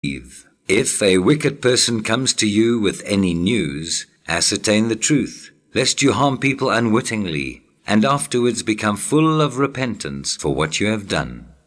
If a wicked person comes to you with any news, ascertain the truth, lest you harm people unwittingly, and afterwards become full of repentance for what you have done.